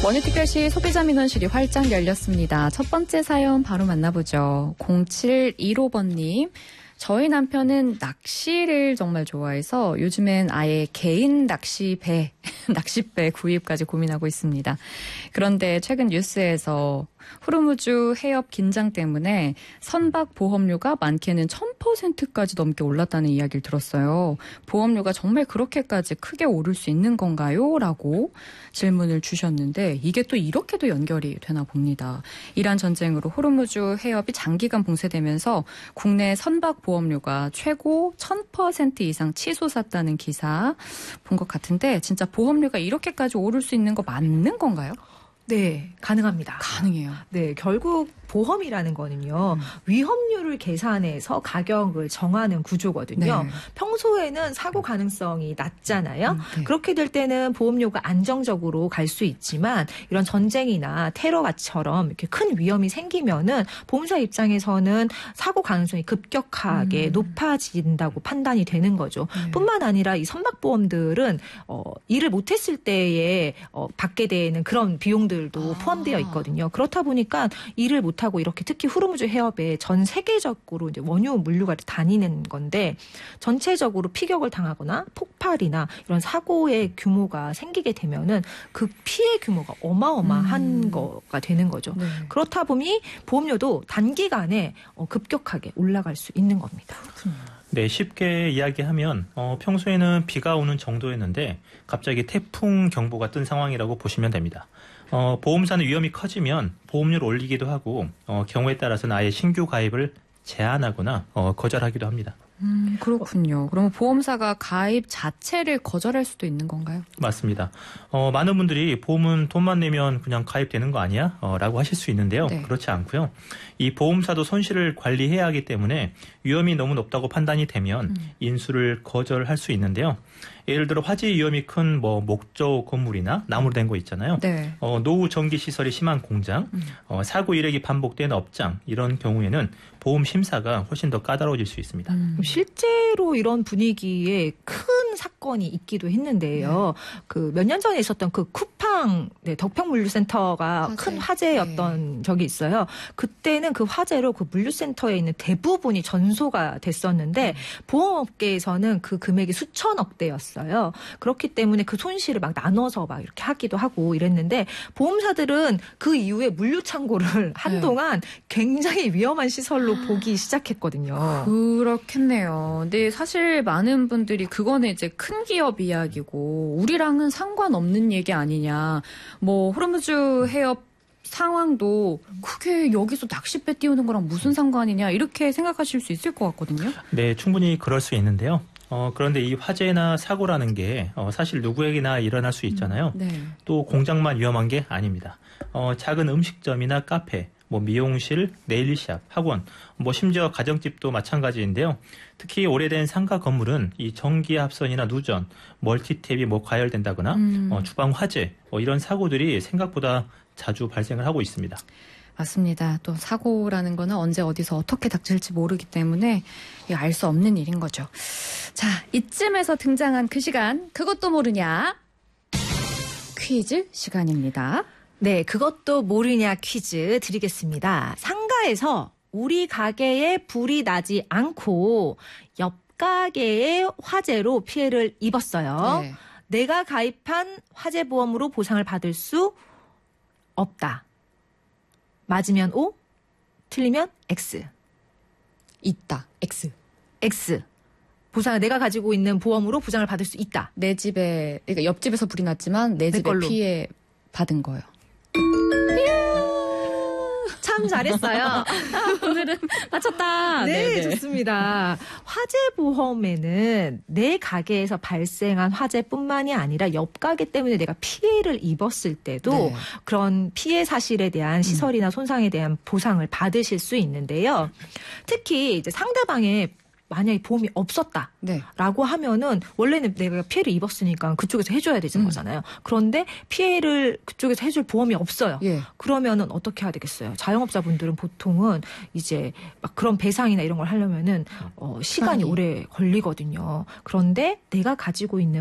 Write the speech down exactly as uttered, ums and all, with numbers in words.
원유특별시 소비자민원실이 활짝 열렸습니다. 첫 번째 사연 바로 만나보죠. 공칠일오 번님. 저희 남편은 낚시를 정말 좋아해서 요즘엔 아예 개인 낚시배, 낚싯배 구입까지 고민하고 있습니다. 그런데 최근 뉴스에서 후르무즈 해협 긴장 때문에 선박 보험료가 많게는 천 퍼센트까지 넘게 올랐다는 이야기를 들었어요. 보험료가 정말 그렇게까지 크게 오를 수 있는 건가요? 라고 질문을 주셨는데 이게 또 이렇게도 연결이 되나 봅니다. 이란 전쟁으로 후르무즈 해협이 장기간 봉쇄되면서 국내 선박 보험료가 최고 천 퍼센트 이상 치솟았다는 기사 본 것 같은데 진짜 보험료가 이렇게까지 오를 수 있는 거 맞는 건가요? 네, 가능합니다. 가능해요. 네, 결국 보험이라는 거는요. 음. 위험률을 계산해서 가격을 정하는 구조거든요. 네. 평소에는 사고 가능성이 낮잖아요. 음, 네. 그렇게 될 때는 보험료가 안정적으로 갈 수 있지만 이런 전쟁이나 테러처럼 이렇게 큰 위험이 생기면은 보험사 입장에서는 사고 가능성이 급격하게 음. 높아진다고 판단이 되는 거죠. 네. 뿐만 아니라 이 선박보험들은 어, 일을 못했을 때에 어, 받게 되는 그런 비용들도 아. 포함되어 있거든요. 그렇다 보니까 일을 못 하고 이렇게 특히 후르무즈 해협에 전 세계적으로 이제 원유 물류가 다니는 건데 전체적으로 피격을 당하거나 폭발이나 이런 사고의 규모가 생기게 되면은 그 피해 규모가 어마어마한 음. 거가 되는 거죠. 네. 그렇다 보니 보험료도 단기간에 급격하게 올라갈 수 있는 겁니다. 네, 쉽게 이야기하면 어, 평소에는 비가 오는 정도였는데 갑자기 태풍 경보가 뜬 상황이라고 보시면 됩니다. 어, 보험사는 위험이 커지면 보험료를 올리기도 하고 어, 경우에 따라서는 아예 신규 가입을 제한하거나 어, 거절하기도 합니다. 음, 그렇군요. 그러면 보험사가 가입 자체를 거절할 수도 있는 건가요? 맞습니다. 어, 많은 분들이 보험은 돈만 내면 그냥 가입되는 거 아니야? 어, 라고 하실 수 있는데요. 네. 그렇지 않고요. 이 보험사도 손실을 관리해야 하기 때문에 위험이 너무 높다고 판단이 되면 음. 인수를 거절할 수 있는데요. 예를 들어 화재 위험이 큰 뭐 목조 건물이나 나무로 된 거 있잖아요. 네. 어, 노후 전기 시설이 심한 공장, 음. 어, 사고 이력이 반복된 업장 이런 경우에는 보험 심사가 훨씬 더 까다로워질 수 있습니다. 음. 실제로 이런 분위기에 큰 사건이 있기도 했는데요. 네. 그 몇 년 전에 있었던 그 쿠팡 네, 덕평물류센터가 화재. 큰 화재였던 네. 적이 있어요. 그때는 그 화재로 그 물류센터에 있는 대부분이 전소가 됐었는데 음. 보험업계에서는 그 금액이 수천억 대였어요. 그렇기 때문에 그 손실을 막 나눠서 막 이렇게 하기도 하고 이랬는데 보험사들은 그 이후에 물류창고를 한동안 네. 굉장히 위험한 시설로 보기 시작했거든요. 그렇겠네요. 근데 사실 많은 분들이 그거는 이제 큰 기업 이야기고 우리랑은 상관없는 얘기 아니냐. 뭐 후르무즈 해협 상황도 그게 여기서 낚싯배 띄우는 거랑 무슨 상관이냐 이렇게 생각하실 수 있을 것 같거든요. 네, 충분히 그럴 수 있는데요. 어, 그런데 이 화재나 사고라는 게 어, 사실 누구에게나 일어날 수 있잖아요. 음, 네. 또 공장만 위험한 게 아닙니다. 어, 작은 음식점이나 카페, 뭐 미용실, 네일샵, 학원, 뭐 심지어 가정집도 마찬가지인데요. 특히 오래된 상가 건물은 이 전기 합선이나 누전, 멀티탭이 뭐 가열된다거나 음. 어, 주방 화재 뭐 이런 사고들이 생각보다 자주 발생을 하고 있습니다. 맞습니다. 또 사고라는 거는 언제 어디서 어떻게 닥칠지 모르기 때문에 알 수 없는 일인 거죠. 자, 이쯤에서 등장한 그 시간, 그것도 모르냐? 퀴즈 시간입니다. 네, 그것도 모르냐 퀴즈 드리겠습니다. 상가에서 우리 가게에 불이 나지 않고 옆 가게의 화재로 피해를 입었어요. 네. 내가 가입한 화재보험으로 보상을 받을 수 없다. 맞으면 O, 틀리면 X. 있다. X. X. 보상을 내가 가지고 있는 보험으로 보상을 받을 수 있다. 내 집에, 그러니까 옆집에서 불이 났지만 내, 내 집에 걸로. 피해 받은 거예요. 참 잘했어요. 오늘은 맞췄다. 네, 네네. 좋습니다. 화재보험에는 내 가게에서 발생한 화재뿐만이 아니라 옆 가게 때문에 내가 피해를 입었을 때도 네. 그런 피해 사실에 대한 시설이나 손상에 대한 보상을 받으실 수 있는데요. 특히 이제 상대방의 만약에 보험이 없었다라고 네. 하면은 원래는 내가 피해를 입었으니까 그쪽에서 해줘야 되는 음. 거잖아요. 그런데 피해를 그쪽에서 해줄 보험이 없어요. 예. 그러면은 어떻게 해야 되겠어요? 자영업자분들은 보통은 이제 막 그런 배상이나 이런 걸 하려면은 어, 시간이 아니. 오래 걸리거든요. 그런데 내가 가지고 있는